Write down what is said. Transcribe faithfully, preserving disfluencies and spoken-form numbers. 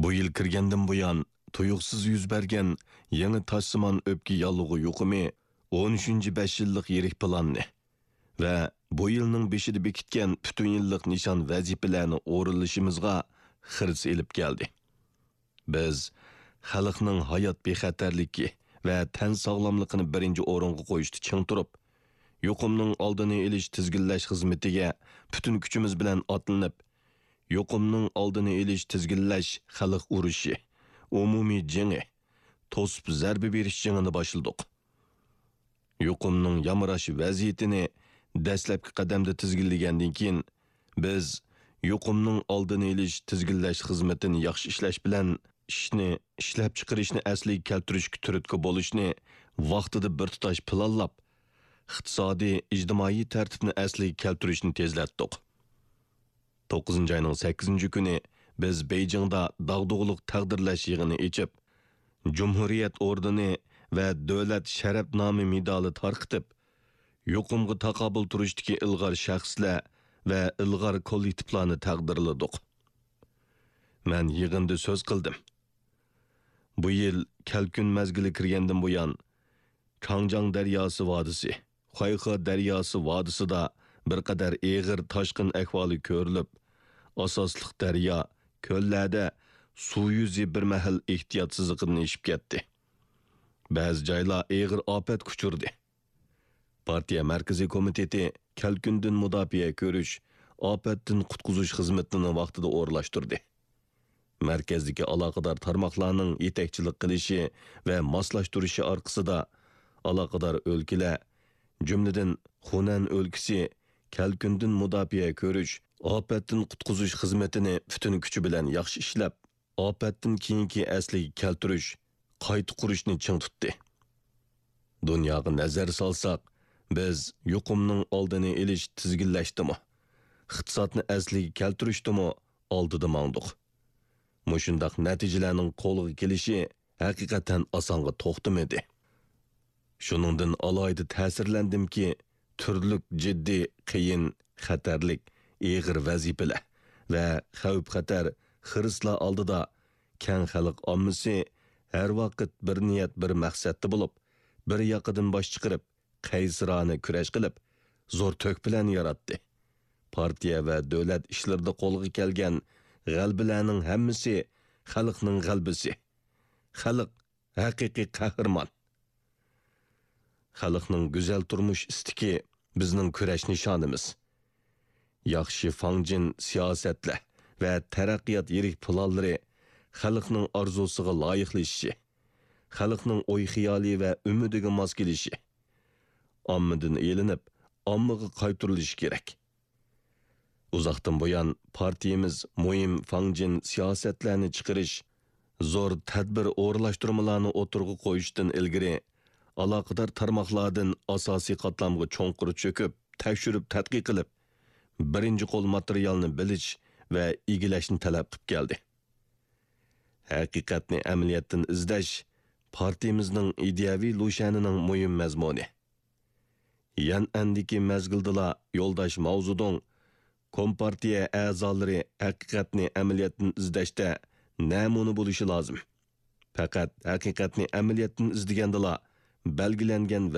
Bu yil kirgandan buyon tuyuqsiz yuz bergan yangi toshsimon o'pka yollig'i yuqumi o'n uchinchi besh yillik yirik planni va bu yilning beshida bekitgan butun yillik nishon vazifalarni o'rinlashimizga xirs elib keldi. Biz xalqning hayot bexatarligi va tan sog'lomligini birinchi o'ringa qo'yishda ching turib, yuqumning oldini olish tizginlash xizmatiga butun kuchimiz bilan otlanib, yuqumning oldini olish tizginlash xalq urushi, umumiy jengi, to'sib zarba berish jengini boshladik. Yuqumning yamrash vaziyatini dastlabki qadamda tizginlagandan keyin biz yuqumning oldini olish tizginlash xizmatini yaxshi ishlash bilan ishni ishlab chiqarishni asliga keltirishga turtki bo'lishni vaqtida bir tutash planlab, iqtisodiy ijtimoiy tartibni asliga keltirishni tezlatdik. to'qqizinchi ayning sakkizinchi kuni biz Beijingda dag'dug'liq taqdirlash yig'ini ochib, Cumhuriyet ordeni va davlat sharaf nomi medali tarqitib, yuqumga taqobil turishdagi ilg'or shaxslar va ilg'or kollektivlarni taqdirladik. Men yig'inda so'z qildim. Bu yil kalkun mazgili kirgandan buyon Changjang daryosi vodisi, Xayxa daryosi vodisida bir qadar eg'ir toshqin ahvoli ko'rilib, asosliq daryo, ko'llarda suv yuzi bir mahal ehtiyotsizlikdan eshib ketdi. Ba'zi joylar eg'ir ofat kuchurdi. Partiya markaziy komiteti kalkundan mudofaa ko'rish, ofatdan qutqizish xizmatini vaqtida o'rlashtirdi. Markazdagi aloqador tarmoqlarning yetakchilik qilishi va moslashtirishi orqasida aloqador o'lkalar, jumladan Xunan o'lkasi kalkundan mudofaa ko'rish, ofatdan qutqizish xizmatini butun kuchi bilan yaxshi ishlab, ofatdan keyingi asliga keltirish, qayta qurishni ching tutdi. Dunyoga nazar solsak, biz yuqumning oldini olish tizginlashdimi, iqtisodni asliga keltirishdimi oldida mangdiq. Mushundaq natijalarning qo'lga kelishi haqiqatan osonga to'xtamadi. Shuningdan alohida ta'sirlandimki, turli jiddiy, qiyin, xatarlik, eg'ir vazifalar va xavf-xatar xirislar oldida keng xalq ommasi har vaqt bir niyat, bir maqsadda bo'lib, bir yoqidan bosh chiqarib, qaysirona kurash qilib, zo'r to'k bilan yaratdi. Partiya va davlat ishlarida qo'lga kelgan g'albalarning hammasi xalqning g'albisi. Xalq haqiqiy qahramon. Xalqning go'zal turmush istiki bizning kurash nishonimiz. Yaxshi fangjin siyosatlar va taraqqiyot yirik planlari xalqning orzusiga loyiqlashishi, xalqning o'y-xiyoli va umidiga mos kelishi, ommadan elinib, ommaga qaytarilishi kerak. Uzoqdan buyon partiyamiz muhim fangjin siyosatlarni chiqarish, zo'r tadbir o'rlashtirmalarni o'tirg'i qo'yishdan ilgari aloqador tarmoqlardan asosiy qatlamga cho'nqir cho'kib, tekshirib tadqiq qilib, birinchi qo'l materialni bilish va egilashni talab qilib keldi. Haqiqatni amaliyotdan izlash partiyamizning ideyaviy lushanining muhim mazmuni. Yan'andagi mazgildala yo'ldosh mavzudong Kompartiya a'zolari haqiqatni amaliyotdan izlashda namuna bo'lishi lozim. Faqat haqiqatni amaliyotdan izlagandala belgilangan